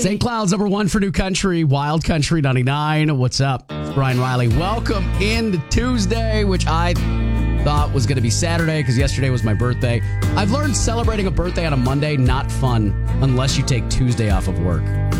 St. Cloud's number one for new country, Wild Country 99. What's up? It's Brian Riley. Welcome into Tuesday, which I thought was going to be Saturday because yesterday was my birthday. I've learned celebrating a birthday on a Monday, not fun unless you take Tuesday off of work.